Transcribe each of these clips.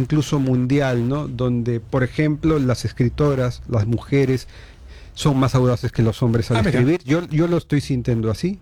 incluso mundial, ¿no? Donde, por ejemplo, las escritoras, las mujeres, son más audaces que los hombres al escribir. Yo lo estoy sintiendo así,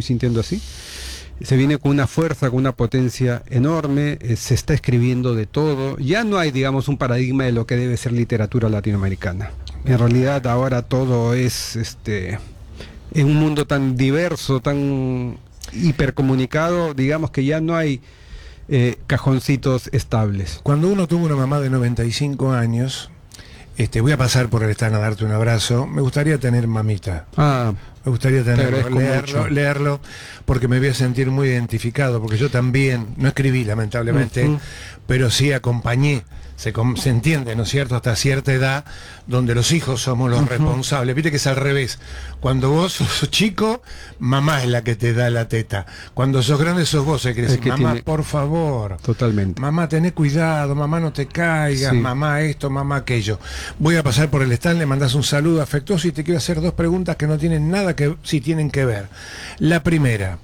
Se viene con una fuerza, con una potencia enorme, se está escribiendo de todo. Ya no hay, digamos, un paradigma de lo que debe ser literatura latinoamericana. En realidad ahora todo es, en un mundo tan diverso, tan hipercomunicado, digamos que ya no hay cajoncitos estables. Cuando uno tuvo una mamá de 95 años, voy a pasar por el stand a darte un abrazo, me gustaría tener mamita. Me gustaría leerlo, porque me voy a sentir muy identificado, porque yo también, no escribí lamentablemente, pero sí acompañé, se entiende, ¿no es cierto?, hasta cierta edad, donde los hijos somos los responsables. Viste que es al revés, cuando vos sos chico, mamá es la que te da la teta, cuando sos grande sos vos el que decís, mamá, por favor, totalmente, mamá, tené cuidado, mamá, no te caigas, mamá esto, mamá aquello. Voy a pasar por el stand, le mandás un saludo afectuoso y te quiero hacer dos preguntas que no tienen nada que, sí tienen que ver. La primera,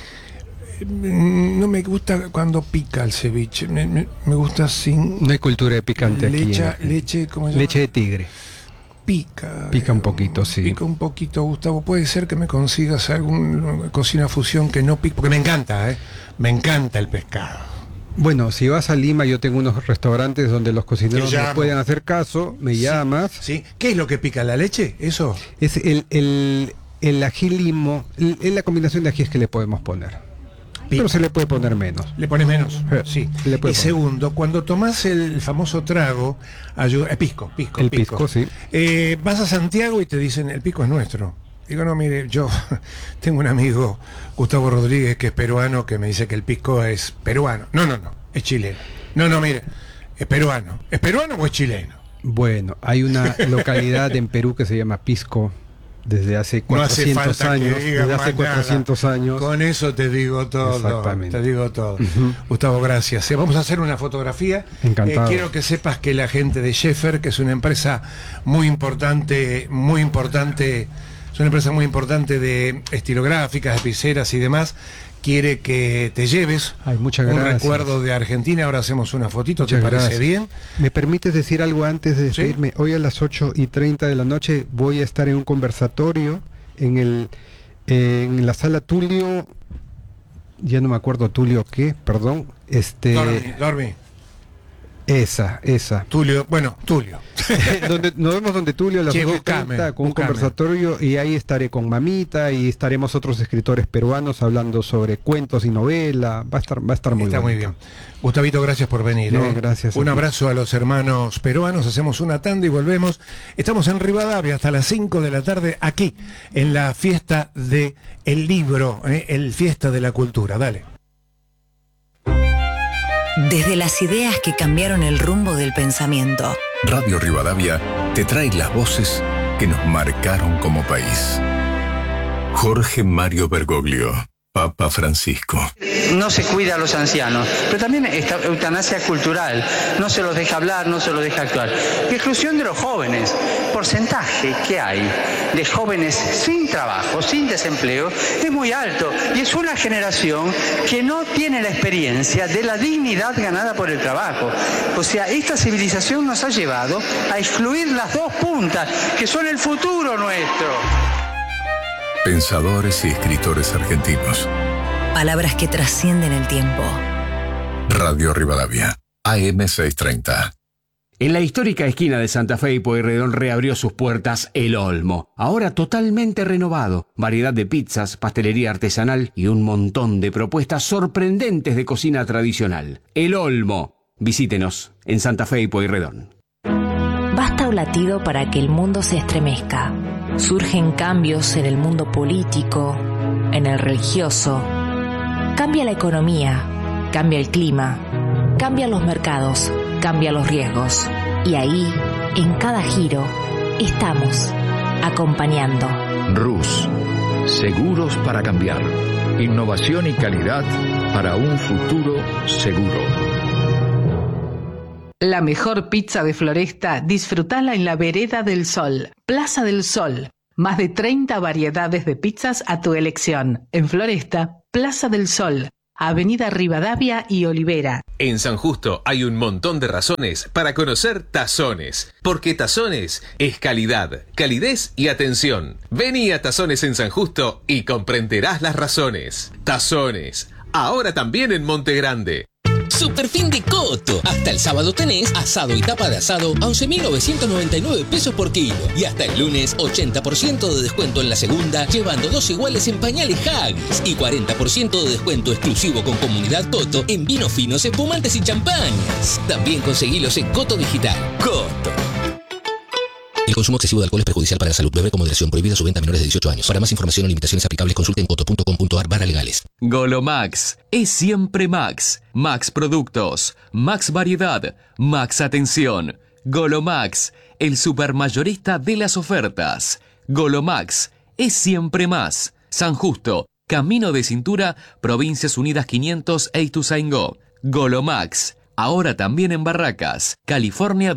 no me gusta cuando pica el ceviche, me gusta sin... No hay cultura de picante leche, ¿cómo se llama? Leche de tigre. Pica un poquito, sí. Pica un poquito, Gustavo. ¿Puede ser que me consigas alguna cocina fusión que no pique? Porque me encanta, me encanta el pescado. Bueno, si vas a Lima, yo tengo unos restaurantes donde los cocineros me pueden hacer caso, me llamas. Sí. ¿Qué es lo que pica? ¿La leche? ¿Eso? Es el ají limo, es la combinación de ajíes que le podemos poner. Pero se le puede poner menos. ¿Le pones menos? Sí. Y segundo, cuando tomás el famoso trago, pisco. El pisco, sí. Vas a Santiago y te dicen, el pisco es nuestro. Digo, no, mire, yo tengo un amigo, Gustavo Rodríguez, que es peruano, que me dice que el pisco es peruano. No, es chileno. No, mire, es peruano. ¿Es peruano o es chileno? Bueno, hay una localidad en Perú que se llama Pisco. Desde hace 400 años. Desde hace 400 años. Con eso te digo todo. Exactamente. Te digo todo. Gustavo, gracias. Vamos a hacer una fotografía. Encantado. Quiero que sepas que la gente de Schaeffer, que es una empresa muy importante, es una empresa muy importante de estilográficas, de pizzeras y demás, quiere que te lleves un recuerdo de Argentina. Ahora hacemos una fotito, ¿te parece bien? ¿Me permites decir algo antes de despedirme? ¿Sí? Hoy a las 8:30 de la noche voy a estar en un conversatorio en la sala Tulio, ya no me acuerdo Tulio qué, perdón. Dormi. Esa. Tulio. Nos vemos donde Tulio a las 2:30 con un conversatorio, y ahí estaré con mamita y estaremos otros escritores peruanos hablando sobre cuentos y novela. Va a estar muy bien. Está muy bien. Gustavito, gracias por venir. Gracias. Un abrazo a los hermanos peruanos. Hacemos una tanda y volvemos. Estamos en Rivadavia hasta las 5 de la tarde, aquí en la fiesta del libro, el fiesta de la cultura. Dale. Desde las ideas que cambiaron el rumbo del pensamiento, Radio Rivadavia te trae las voces que nos marcaron como país. Jorge Mario Bergoglio, Papa Francisco. No se cuida a los ancianos, pero también esta eutanasia cultural, no se los deja hablar, no se los deja actuar. Y exclusión de los jóvenes, porcentaje que hay de jóvenes sin trabajo, sin desempleo, es muy alto, y es una generación que no tiene la experiencia de la dignidad ganada por el trabajo. O sea, esta civilización nos ha llevado a excluir las dos puntas, que son el futuro nuestro. Pensadores y escritores argentinos. Palabras que trascienden el tiempo. Radio Rivadavia, AM 630. En la histórica esquina de Santa Fe y Pueyrredón reabrió sus puertas El Olmo, ahora totalmente renovado. Variedad de pizzas, pastelería artesanal y un montón de propuestas sorprendentes de cocina tradicional. El Olmo. Visítenos en Santa Fe y Pueyrredón. Basta un latido para que el mundo se estremezca. Surgen cambios en el mundo político, en el religioso. Cambia la economía, cambia el clima, cambian los mercados, cambian los riesgos. Y ahí, en cada giro, estamos acompañando. RUS, seguros para cambiar. Innovación y calidad para un futuro seguro. La mejor pizza de Floresta, disfrutala en la Vereda del Sol, Plaza del Sol. Más de 30 variedades de pizzas a tu elección. En Floresta, Plaza del Sol. Avenida Rivadavia y Olivera. En San Justo hay un montón de razones para conocer Tazones, porque Tazones es calidad, calidez y atención. Vení a Tazones en San Justo y comprenderás las razones. Tazones, ahora también en Monte Grande. Super fin de Coto. Hasta el sábado tenés asado y tapa de asado a 11.999 pesos por kilo. Y hasta el lunes 80% de descuento en la segunda, llevando 2 iguales en pañales Haggis. Y 40% de descuento exclusivo con Comunidad Coto en vinos finos, espumantes y champañas. También conseguilos en Coto Digital. Coto. El consumo excesivo de alcohol es perjudicial para la salud. Beber con moderación. Prohibida su venta a menores de 18 años. Para más información o limitaciones aplicables, consulte en coto.com.ar/legales. Golomax es siempre Max. Max Productos, Max Variedad, Max Atención. Golomax, el supermayorista de las ofertas. Golomax es siempre más. San Justo, Camino de Cintura, Provincias Unidas 500 e Ituzaingó. Golomax, ahora también en Barracas, California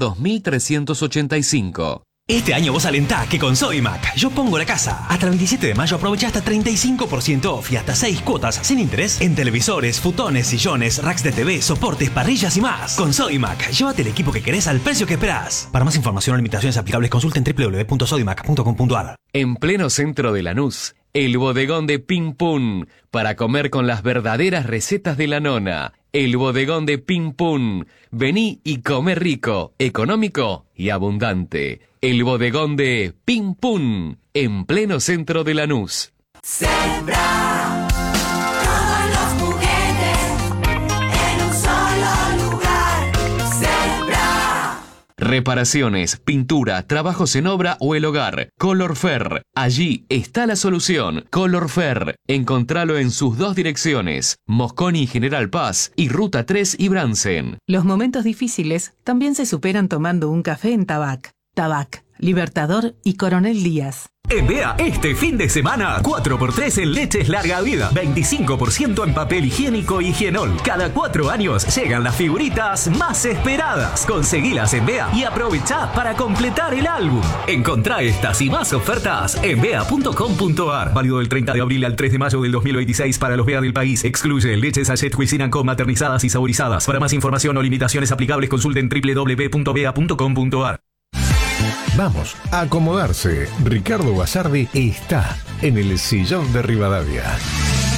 2385. Este año vos alentá que con Sodimac yo pongo la casa. Hasta el 27 de mayo aprovecha hasta 35% off y hasta 6 cuotas sin interés en televisores, futones, sillones, racks de TV, soportes, parrillas y más. Con Sodimac, llévate el equipo que querés al precio que esperás. Para más información o limitaciones aplicables, consulten www.sodimac.com.ar. En pleno centro de Lanús, el bodegón de Ping Pum, para comer con las verdaderas recetas de la nona. El bodegón de Ping Pum. Vení y come rico, económico y abundante. El bodegón de Ping Pum, en pleno centro de Lanús. Sembra todos los juguetes en un solo lugar. Sembra. Reparaciones, pintura, trabajos en obra o el hogar. Colorfer. Allí está la solución. Colorfer. Encontralo en sus 2 direcciones. Mosconi y General Paz y Ruta 3 y Bransen. Los momentos difíciles también se superan tomando un café en Tabac. Tabac, Libertador y Coronel Díaz. En Bea, este fin de semana, 4x3 en leches larga vida, 25% en papel higiénico y Higienol. Cada 4 años llegan las figuritas más esperadas. Conseguilas en Bea y aprovechá para completar el álbum. Encontrá estas y más ofertas en bea.com.ar. Válido del 30 de abril al 3 de mayo del 2026 para los Bea del país. Excluye leches Sachet Cuisine & Co maternizadas y saborizadas. Para más información o limitaciones aplicables, consulten www.bea.com.ar. Vamos a acomodarse. Ricardo Basardi está en el sillón de Rivadavia.